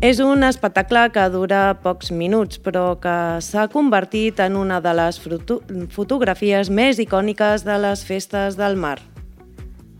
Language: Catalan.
És un espectacle que dura pocs minuts, però que s'ha convertit en una de les fotografies més icòniques de les festes del mar.